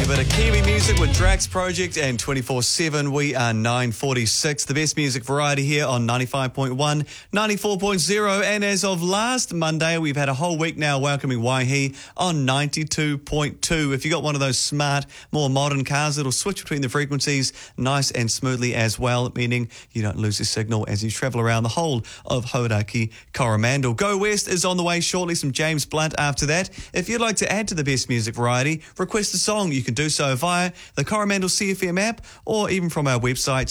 A bit of Kiwi music with Drax Project and 24/7. We are 9:46. The best music variety here on 95.1, 94.0. And as of last Monday, we've had a whole week now welcoming Waihi on 92.2. If you got one of those smart, more modern cars, it'll switch between the frequencies nice and smoothly as well, meaning you don't lose your signal as you travel around the whole of Hauraki, Coromandel. Go West is on the way shortly. Some James Blunt after that. If you'd like to add to the best music variety, request a song. You can do so via the Coromandel CFM app or even from our website,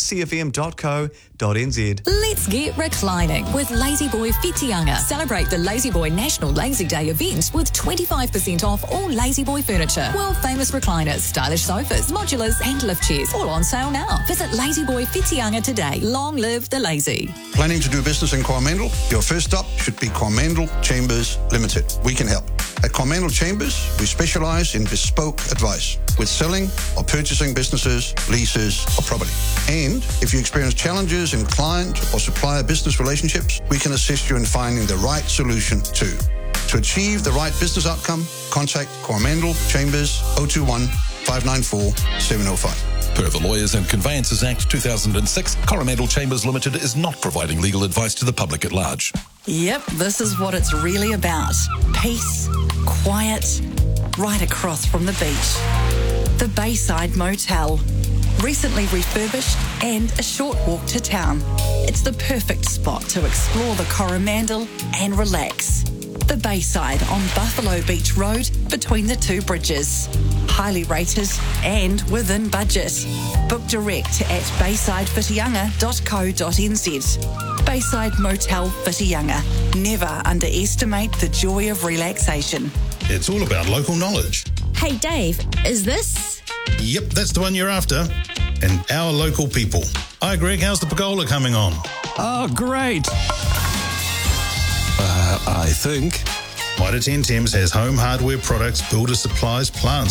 cfm.co.nz. Let's get reclining with La-Z-Boy Whitianga. Celebrate the La-Z-Boy National Lazy Day event with 25% off all La-Z-Boy furniture. World-famous recliners, stylish sofas, modulars and lift chairs, all on sale now. Visit La-Z-Boy Whitianga today. Long live the lazy. Planning to do business in Coromandel? Your first stop should be Coromandel Chambers Limited. We can help. At Coromandel Chambers, we specialise in bespoke advice with selling or purchasing businesses, leases or property. And if you experience challenges in client or supplier business relationships, we can assist you in finding the right solution too. To achieve the right business outcome, contact Coromandel Chambers 021 594 705. Per the Lawyers and Conveyances Act 2006, Coromandel Chambers Limited is not providing legal advice to the public at large. Yep, this is what it's really about. Peace, quiet, right across from the beach. The Bayside Motel. Recently refurbished and a short walk to town. It's the perfect spot to explore the Coromandel and relax. The Bayside on Buffalo Beach Road between the two bridges. Highly rated and within budget. Book direct at baysidewhitianga.co.nz. Bayside Motel Whitianga. Never underestimate the joy of relaxation. It's all about local knowledge. Hey Dave, is this? Yep, that's the one you're after. And our local people. Hi Greg, how's the pergola coming on? Oh, great. I think. Mitre 10 Thames has home hardware products, builder supplies, plants,